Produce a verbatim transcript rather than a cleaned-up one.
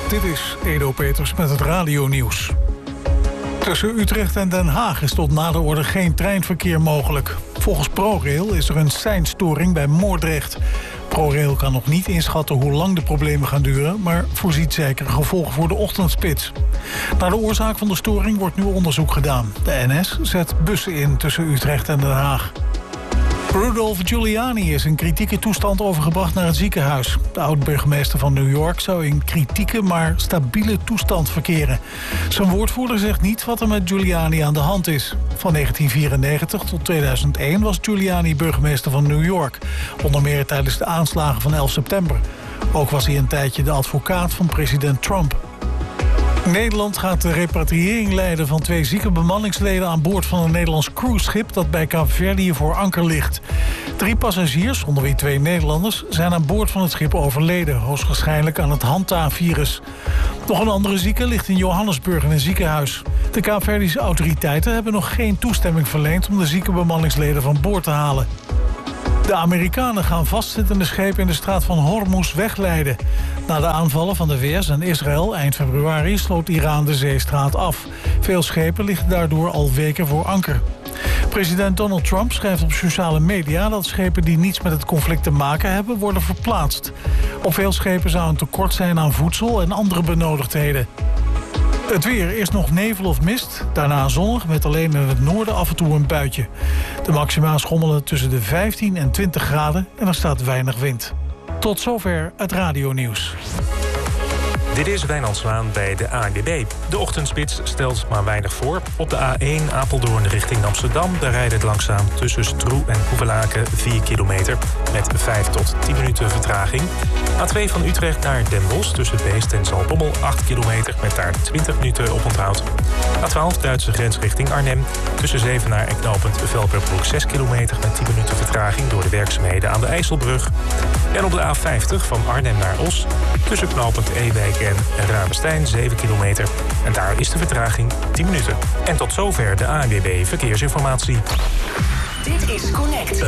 Dit is Edo Peters met het radionieuws. Tussen Utrecht en Den Haag is tot na de orde geen treinverkeer mogelijk. Volgens ProRail is er een seinstoring bij Moordrecht. ProRail kan nog niet inschatten hoe lang de problemen gaan duren, maar voorziet zekere gevolgen voor de ochtendspits. Naar de oorzaak van de storing wordt nu onderzoek gedaan. De N S zet bussen in tussen Utrecht en Den Haag. Rudolph Giuliani is in kritieke toestand overgebracht naar het ziekenhuis. De oud-burgemeester van New York zou in kritieke, maar stabiele toestand verkeren. Zijn woordvoerder zegt niet wat er met Giuliani aan de hand is. Van negentien vierennegentig tot tweeduizend één was Giuliani burgemeester van New York. Onder meer tijdens de aanslagen van elf september. Ook was hij een tijdje de advocaat van president Trump. Nederland gaat de repatriëring leiden van twee zieke bemanningsleden aan boord van een Nederlands cruiseschip dat bij Kaapverdië voor anker ligt. Drie passagiers, onder wie twee Nederlanders, zijn aan boord van het schip overleden, hoogstwaarschijnlijk aan het Hanta-virus. Nog een andere zieke ligt in Johannesburg in een ziekenhuis. De Kaapverdische autoriteiten hebben nog geen toestemming verleend om de zieke bemanningsleden van boord te halen. De Amerikanen gaan vastzittende schepen in de straat van Hormuz wegleiden. Na de aanvallen van de V S en Israël eind februari sloot Iran de zeestraat af. Veel schepen liggen daardoor al weken voor anker. President Donald Trump schrijft op sociale media dat schepen die niets met het conflict te maken hebben worden verplaatst. Op veel schepen zou een tekort zijn aan voedsel en andere benodigdheden. Het weer, eerst nog nevel of mist, daarna zonnig met alleen in het noorden af en toe een buitje. De maxima schommelen tussen de vijftien en twintig graden en er staat weinig wind. Tot zover het radionieuws. Dit is Wijnand Zwaan bij de A N W B. De ochtendspits stelt maar weinig voor. Op de A één Apeldoorn richting Amsterdam. Daar rijdt het langzaam tussen Stroe en Hoevelaken vier kilometer... met vijf tot tien minuten vertraging. A twee van Utrecht naar Den Bosch tussen Beest en Zaltbommel acht kilometer... met daar twintig minuten op onthoud. A twaalf Duitse grens richting Arnhem. Tussen Zevenaar en knooppunt Velperbroek zes kilometer... met tien minuten vertraging door de werkzaamheden aan de IJsselbrug. En op de A vijftig van Arnhem naar Os. Tussen knooppunt Ewijk en Rabenstein zeven kilometer. En daar is de vertraging tien minuten. En tot zover de A N W B Verkeersinformatie. Dit is Connect.